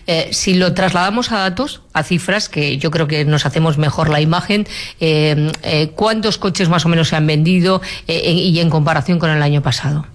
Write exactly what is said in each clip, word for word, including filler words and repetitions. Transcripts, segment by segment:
Eh, si lo trasladamos a datos, a cifras, que yo creo que nos hacemos mejor la imagen, eh, eh, ¿cuántos coches más o menos se han vendido eh, y en comparación con el año pasado?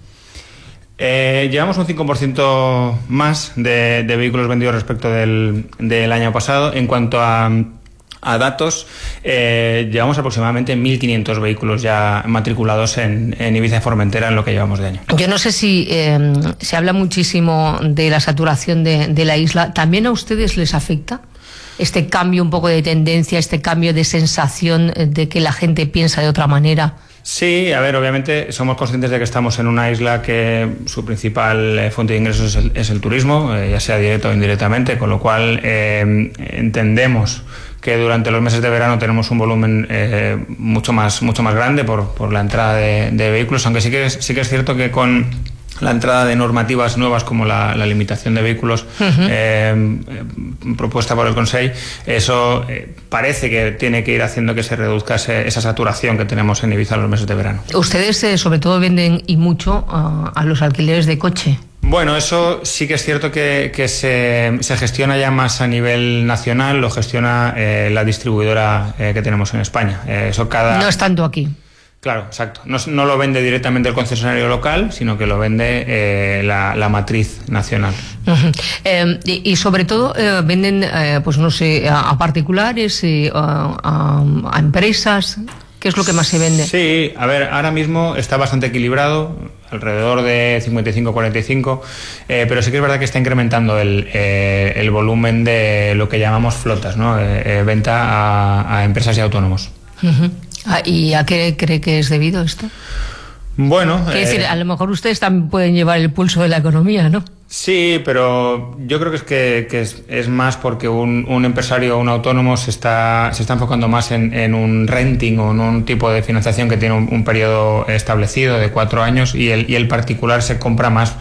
Eh, llevamos un cinco por ciento más de, de vehículos vendidos respecto del, del año pasado. En cuanto a, a datos, eh, llevamos aproximadamente mil quinientos vehículos ya matriculados en, en Ibiza y Formentera en lo que llevamos de año. Yo no sé si eh, se habla muchísimo de la saturación de, de la isla. ¿También a ustedes les afecta este cambio un poco de tendencia, este cambio de sensación de que la gente piensa de otra manera? Sí, a ver, obviamente somos conscientes de que estamos en una isla que su principal eh, fuente de ingresos es el, es el turismo, eh, ya sea directo o indirectamente, con lo cual eh, entendemos que durante los meses de verano tenemos un volumen eh, mucho más mucho más grande por, por la entrada de, de vehículos, aunque sí que es, sí que es cierto que con la entrada de normativas nuevas como la, la limitación de vehículos uh-huh. eh, propuesta por el Consejo, eso eh, parece que tiene que ir haciendo que se reduzca ese, esa saturación que tenemos en Ibiza en los meses de verano. Ustedes eh, sobre todo venden y mucho uh, a los alquileres de coche. Bueno, eso sí que es cierto que, que se, se gestiona ya más a nivel nacional, lo gestiona eh, la distribuidora eh, que tenemos en España. Eh, eso cada... No es tanto aquí. Claro, exacto. No, no lo vende directamente el concesionario local, sino que lo vende eh, la, la matriz nacional. Uh-huh. eh, y, y sobre todo eh, venden, eh, pues no sé, a, a particulares, eh, a, a, a empresas. ¿Qué es lo que más se vende? Sí, a ver, ahora mismo está bastante equilibrado, alrededor de cincuenta y cinco a cuarenta y cinco, eh, pero sí que es verdad que está incrementando el, eh, el volumen de lo que llamamos flotas, ¿no? Eh, eh, venta a, a empresas y autónomos. Uh-huh. ¿Y a qué cree que es debido esto? Bueno... Es eh, decir, a lo mejor ustedes también pueden llevar el pulso de la economía, ¿no? Sí, pero yo creo que es que, que es, es más porque un, un empresario o un autónomo se está, se está enfocando más en, en un renting o en un tipo de financiación que tiene un, un periodo establecido de cuatro años y el, y el particular se compra más.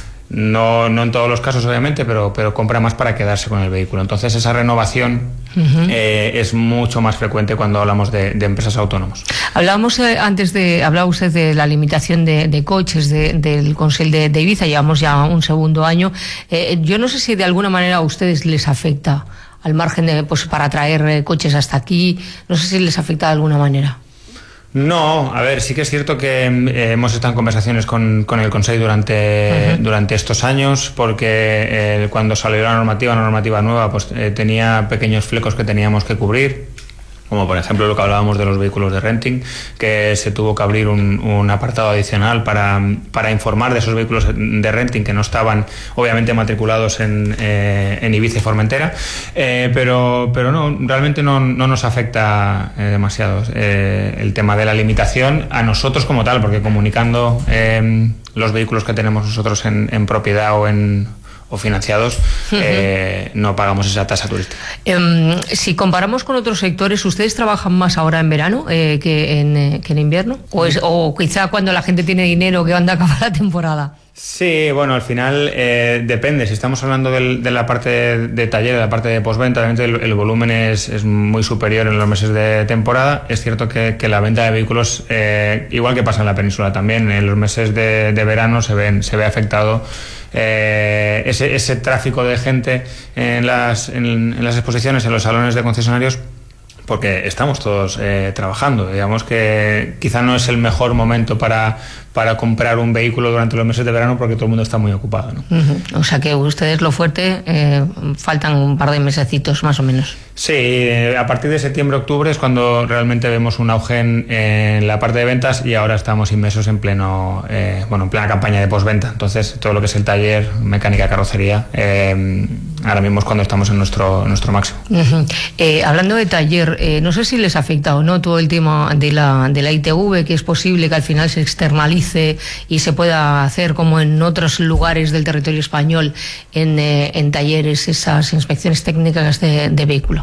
No, no en todos los casos, obviamente, pero, pero compra más para quedarse con el vehículo. Entonces, esa renovación uh-huh. eh, es mucho más frecuente cuando hablamos de, de empresas autónomos. Hablábamos eh, antes de, hablaba usted de la limitación de, de coches de, del Consell de, de Ibiza, llevamos ya un segundo año. Eh, yo no sé si de alguna manera a ustedes les afecta al margen de, pues, para traer eh, coches hasta aquí, no sé si les afecta de alguna manera. No, a ver, sí que es cierto que eh, hemos estado en conversaciones con, con el Consejo durante, uh-huh. durante estos años, porque eh, cuando salió la normativa, la normativa nueva, pues eh, tenía pequeños flecos que teníamos que cubrir, como por ejemplo lo que hablábamos de los vehículos de renting, que se tuvo que abrir un, un apartado adicional para, para informar de esos vehículos de renting que no estaban obviamente matriculados en, eh, en Ibiza y Formentera, eh, pero, pero no, realmente no, no nos afecta eh, demasiado eh, el tema de la limitación a nosotros como tal, porque comunicando eh, los vehículos que tenemos nosotros en, en propiedad o en o financiados, uh-huh. eh, no pagamos esa tasa turística. Um, si comparamos con otros sectores, ¿ustedes trabajan más ahora en verano eh, que, en, eh, que en invierno? ¿O, es, o quizá cuando la gente tiene dinero que van a acabar la temporada? Sí, bueno, al final eh, depende. Si estamos hablando del, de la parte de, de taller, de la parte de postventa, obviamente el, el volumen es, es muy superior en los meses de temporada. Es cierto que, que la venta de vehículos, eh, igual que pasa en la península también, en los meses de, de verano se, ven, se ve afectado eh, ese, ese tráfico de gente en las, en, en las exposiciones, en los salones de concesionarios, porque estamos todos eh, trabajando. Digamos que quizá no es el mejor momento para, para comprar un vehículo durante los meses de verano porque todo el mundo está muy ocupado, ¿no? Uh-huh. O sea que ustedes lo fuerte, eh, faltan un par de mesecitos más o menos. Sí, a partir de septiembre-octubre es cuando realmente vemos un auge en, en la parte de ventas y ahora estamos inmersos en pleno, eh, bueno, en plena campaña de postventa. Entonces todo lo que es el taller, mecánica, carrocería, eh, ahora mismo es cuando estamos en nuestro, nuestro máximo. Uh-huh. Eh, hablando de taller, eh, no sé si les afecta o no todo el tema de la, de la I T V, que es posible que al final se externalice y se pueda hacer como en otros lugares del territorio español en, eh, en talleres esas inspecciones técnicas de, de vehículo.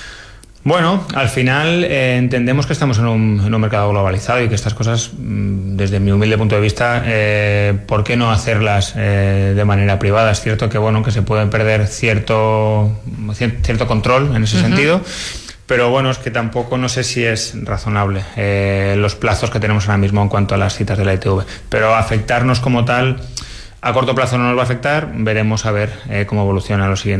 Bueno, al final eh, entendemos que estamos en un, en un mercado globalizado y que estas cosas, desde mi humilde punto de vista, eh, ¿por qué no hacerlas eh, de manera privada? Es cierto que bueno que se puede perder cierto, cierto control en ese uh-huh. sentido, pero bueno, es que tampoco no sé si es razonable eh, los plazos que tenemos ahora mismo en cuanto a las citas de la I T V, pero afectarnos como tal a corto plazo no nos va a afectar, veremos a ver eh, cómo evoluciona los siguientes